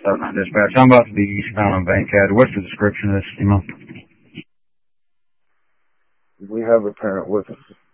Dispatch. I'm about to be eastbound on Bankhead. What's the description of this email? We have a parent with us.